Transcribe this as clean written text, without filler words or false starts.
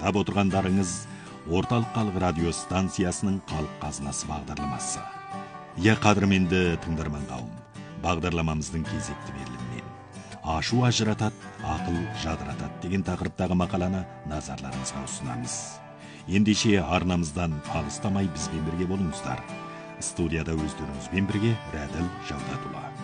тыңдап отырғандарыңыз Орталық халық радио станциясының халық қазынасы бағдарламасы. Қадірменді тыңдарман қауым, бағдарламамыздың кезекті берілімінен ашу ажыратады, ақыл жадыратады деген тақырыптағы мақаланы назарларыңызға ұсынамыз. Ендеше арнамыздан алыстамай бізбен бірге болыңыздар. Студияда өздеріңізбен бірге Рәділ Жаудатұлы.